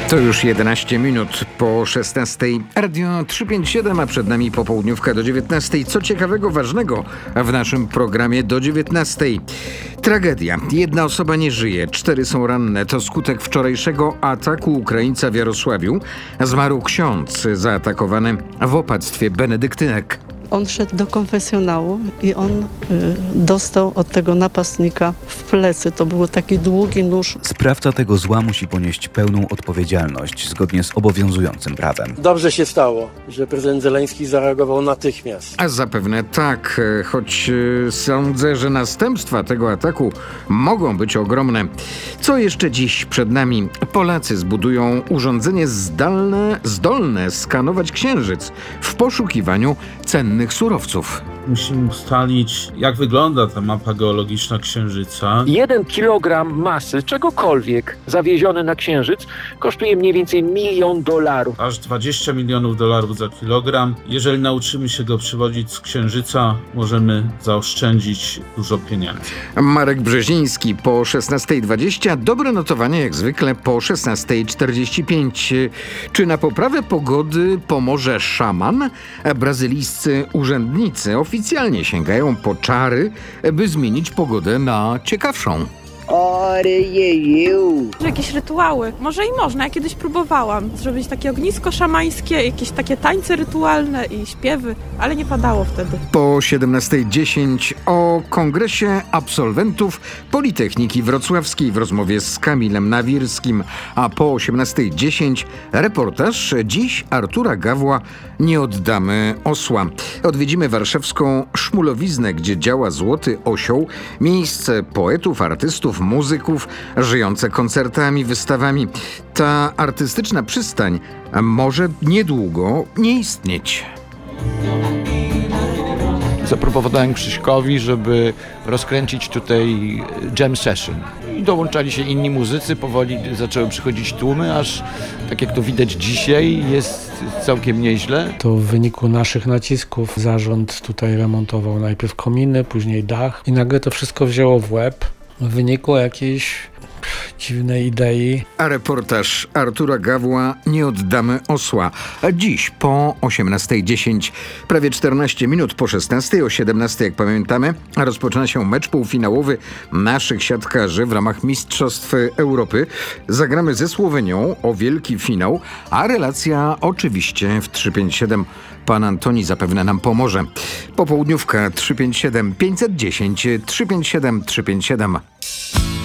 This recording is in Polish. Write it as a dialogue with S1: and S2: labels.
S1: To już 11 minut po 16. Radio 357, a przed nami popołudniówka do 19. Co ciekawego, ważnego w naszym programie do 19. Tragedia. Jedna osoba nie żyje, 4 są ranne. To skutek wczorajszego ataku Ukraińca w Jarosławiu. Zmarł ksiądz zaatakowany w opactwie benedyktynek.
S2: On szedł do konfesjonału i on dostał od tego napastnika w plecy. To był taki długi nóż.
S3: Sprawca tego zła musi ponieść pełną odpowiedzialność zgodnie z obowiązującym prawem.
S4: Dobrze się stało, że prezydent Zeleński zareagował natychmiast.
S1: A zapewne tak, choć sądzę, że następstwa tego ataku mogą być ogromne. Co jeszcze dziś przed nami? Polacy zbudują urządzenie zdolne skanować Księżyc w poszukiwaniu cennych surowców.
S5: Musimy ustalić, jak wygląda ta mapa geologiczna Księżyca.
S6: 1 kilogram masy czegokolwiek zawieziony na Księżyc kosztuje mniej więcej $1 milion.
S5: Aż $20 milionów za kilogram. Jeżeli nauczymy się go przywozić z Księżyca, możemy zaoszczędzić dużo pieniędzy.
S1: Marek Brzeziński po 16:20. Dobre notowanie jak zwykle po 16:45. Czy na poprawę pogody pomoże szaman? Brazylijscy urzędnicy oficjalnie sięgają po czary, by zmienić pogodę na ciekawszą.
S7: Jakieś rytuały. Może i można. Ja kiedyś próbowałam zrobić takie ognisko szamańskie, jakieś takie tańce rytualne i śpiewy, ale nie padało wtedy.
S1: Po 17:10 o kongresie absolwentów Politechniki Wrocławskiej w rozmowie z Kamilem Nawirskim, a po 18:10 reportaż dziś Artura Gawła Nie oddamy osła. Odwiedzimy warszawską Szmulowiznę, gdzie działa Złoty Osioł, miejsce poetów, artystów, muzyków, żyjące koncertami, wystawami. Ta artystyczna przystań może niedługo nie istnieć.
S8: Zaproponowałem Krzyśkowi, żeby rozkręcić tutaj jam session. I dołączali się inni muzycy, powoli zaczęły przychodzić tłumy, aż tak jak to widać dzisiaj jest całkiem nieźle.
S9: To w wyniku naszych nacisków zarząd tutaj remontował najpierw kominy, później dach i nagle to wszystko wzięło w łeb. W wyniku jakiejś dziwnej idei.
S1: A reportaż Artura Gawła Nie oddamy osła. A dziś po 18:10, prawie 14 minut po 16, o 17, jak pamiętamy, rozpoczyna się mecz półfinałowy naszych siatkarzy w ramach Mistrzostw Europy. Zagramy ze Słowenią o wielki finał, a relacja oczywiście w 357. Pan Antoni zapewne nam pomoże. Popołudniówka 357 510 357 357.